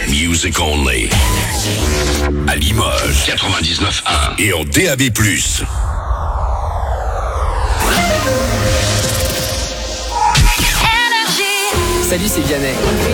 Music only. À Limoges, 99.1. Et en DAB+. Salut, c'est Vianney.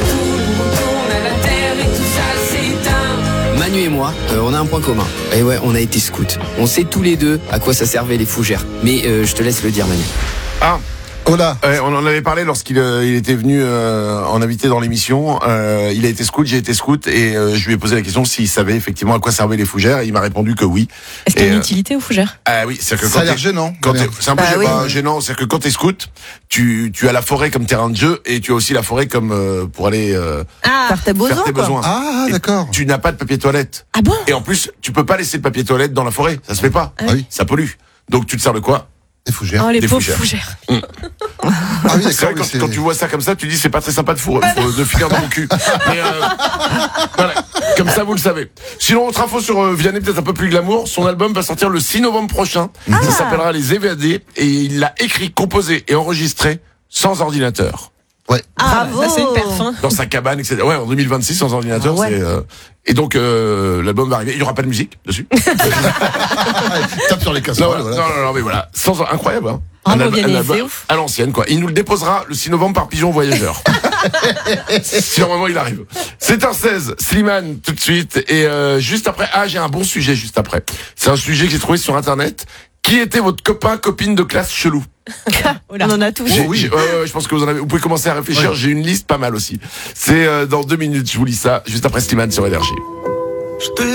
Manu et moi, on a un point commun. Et ouais, on a été scouts. On sait tous les deux à quoi ça servait les fougères. Mais je te laisse le dire, Manu. Ah, Oh là. on en avait parlé lorsqu'il il était venu en invité dans l'émission. Il a été scout, j'ai été scout, et je lui ai posé la question s'il savait effectivement à quoi servaient les fougères. Et il m'a répondu que oui. Est-ce qu'il y a une utilité aux fougères? Ah oui, c'est que Ça a l'air gênant. c'est un peu gênant, c'est que quand t'es scout, tu as la forêt comme terrain de jeu et tu as aussi la forêt comme pour aller Faire tes faire tes quoi. besoins. Ah, Et d'accord. tu n'as pas de papier toilette. Ah bon? Et en plus, tu peux pas laisser le papier toilette dans la forêt, ça se fait pas. Ah oui. Ça pollue. Donc tu te sers de quoi? Des fougères. Oh, les Des pauvres fougères. fougères. Ah oui, C'est vrai, d'accord. quand tu vois ça comme ça, tu dis c'est pas très sympa de finir dans mon cul. Mais voilà, comme ça vous le savez. Sinon, autre info sur Vianney, peut-être un peu plus glamour, son album va sortir le 6 novembre prochain. Ça s'appellera Les Évadés et il l'a écrit, composé et enregistré sans ordinateur. Ouais. Bravo. Ça, c'est une perf. Dans sa cabane, etc. Ouais, en 2026 sans ordinateur. Ah ouais. Et donc l'album va arriver. Il y aura pas de musique dessus. Tape sur les Non, casseroles. voilà. Voilà. non, mais voilà. Incroyable, hein. Bravo, Vianney, album c'est ouf. à l'ancienne, quoi. Il nous le déposera le 6 novembre par pigeon voyageur. Si à un moment il arrive. 7h16, Slimane tout de suite. Et juste après, j'ai un bon sujet juste après. C'est un sujet que j'ai trouvé sur Internet. Qui était votre copain, copine de classe chelou? On en a tous. Je pense que vous pouvez commencer à réfléchir. Oui. J'ai une liste pas mal aussi. C'est dans 2 minutes, je vous lis ça. Juste après Slimane sur Énergie.